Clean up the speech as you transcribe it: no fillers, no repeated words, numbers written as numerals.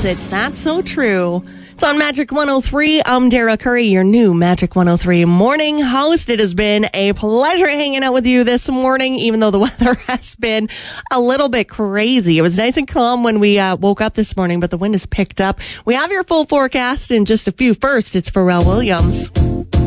is. It's That's So True. It's on Magic 103. I'm Dara Curry, your new Magic 103 morning host. It has been a pleasure hanging out with you this morning, even though the weather has been a little bit crazy. It was nice and calm when we woke up this morning, but the wind has picked up. We have your full forecast in just a few. First, it's Pharrell Williams.